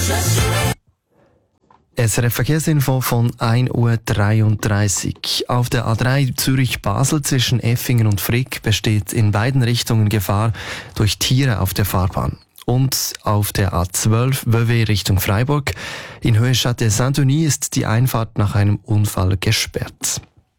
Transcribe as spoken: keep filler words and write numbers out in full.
S R F Verkehrsinfo von ein Uhr dreiunddreißig. Auf der A drei Zürich-Basel zwischen Effingen und Frick besteht in beiden Richtungen Gefahr durch Tiere auf der Fahrbahn. Und auf der A zwölf Vevey Richtung Freiburg in Höhe Châtel-Saint-Denis ist die Einfahrt nach einem Unfall gesperrt.